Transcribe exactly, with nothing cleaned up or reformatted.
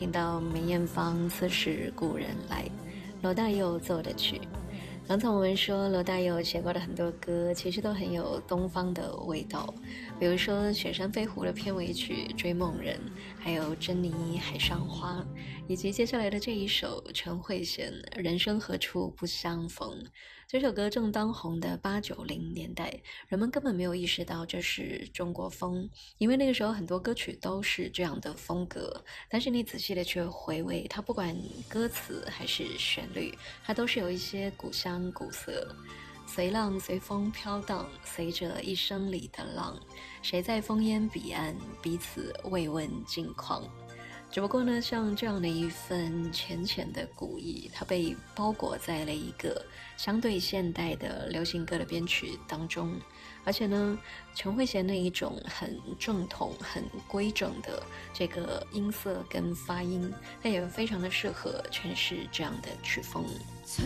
听到梅艳芳似是故人来，罗大佑做的曲。刚才我们说罗大佑写过的很多歌其实都很有东方的味道，比如说《雪山飞狐》的片尾曲《追梦人》，还有珍妮海上花，以及接下来的这一首陈慧娴《人生何处不相逢》。这首歌正当红的八九零年代，人们根本没有意识到这是中国风，因为那个时候很多歌曲都是这样的风格，但是你仔细的去回味它，不管歌词还是旋律，它都是有一些古香古色。随浪随风飘荡，随着一生里的浪，谁在烽烟彼岸，彼此慰问近况。只不过呢，像这样的一份浅浅的古意，它被包裹在了一个相对现代的流行歌的编曲当中，而且呢，陈慧娴那一种很正统、很规整的这个音色跟发音，它也非常的适合诠释这样的曲风。